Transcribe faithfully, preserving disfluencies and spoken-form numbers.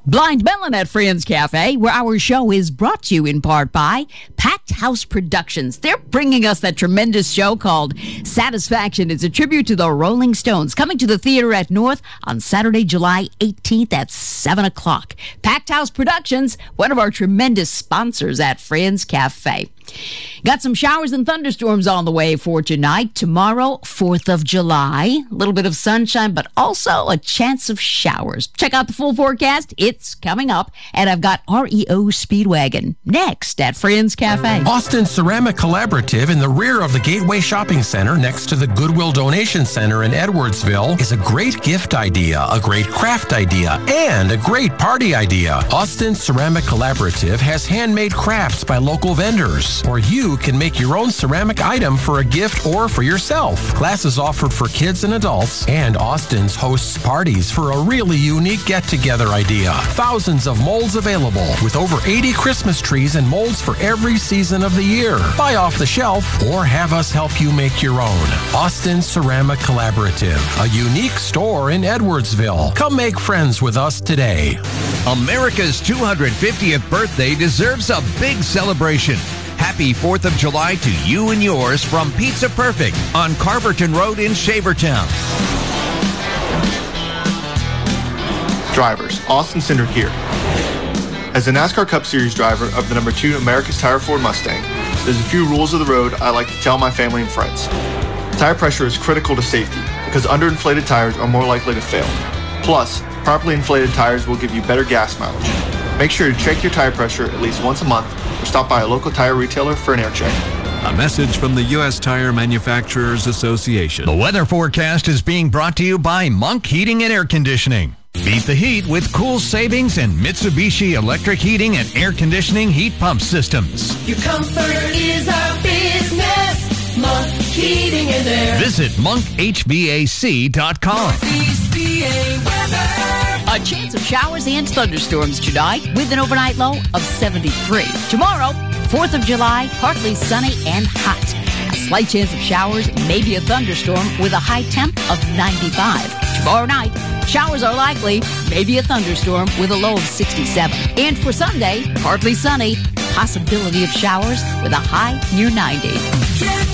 Blind Melon at Friends Cafe, where our show is brought to you in part by Packed House Productions. They're bringing us that tremendous show called Satisfaction. It's a tribute to the Rolling Stones, coming to the theater at North on Saturday, July eighteenth at seven o'clock. Packed House Productions, one of our tremendous sponsors at Friends Cafe. Got some showers and thunderstorms on the way for tonight. Tomorrow, fourth of July. A little bit of sunshine, but also a chance of showers. Check out the full forecast. It's coming up. And I've got R E O Speedwagon next at Friends Cafe. Austin Ceramic Collaborative in the rear of the Gateway Shopping Center next to the Goodwill Donation Center in Edwardsville is a great gift idea, a great craft idea, and a great party idea. Austin Ceramic Collaborative has handmade crafts by local vendors, or you can make your own ceramic item for a gift or for yourself. Classes offered for kids and adults, and Austin's hosts parties for a really unique get-together idea. Thousands of molds available, with over eighty Christmas trees and molds for every season of the year. Buy off the shelf or have us help you make your own. Austin Ceramic Collaborative, a unique store in Edwardsville. Come make friends with us today. America's two hundred fiftieth birthday deserves a big celebration. Happy fourth of July to you and yours from Pizza Perfect on Carverton Road in Shavertown. Drivers, Austin Cindric here. As a NASCAR Cup Series driver of the number two America's Tire Ford Mustang, there's a few rules of the road I like to tell my family and friends. Tire pressure is critical to safety because underinflated tires are more likely to fail. Plus, properly inflated tires will give you better gas mileage. Make sure to check your tire pressure at least once a month or stop by a local tire retailer for an air check. A message from the U S Tire Manufacturers Association. The weather forecast is being brought to you by Monk Heating and Air Conditioning. Beat the heat with cool savings and Mitsubishi electric heating and air conditioning heat pump systems. Your comfort is our business. Monk Heating and Air. Visit monk h v a c dot com. A chance of showers and thunderstorms tonight with an overnight low of seventy-three. Tomorrow, fourth of July, partly sunny and hot. A slight chance of showers, maybe a thunderstorm with a high temp of ninety-five. Tomorrow night, showers are likely, maybe a thunderstorm with a low of sixty-seven. And for Sunday, partly sunny, possibility of showers with a high near ninety.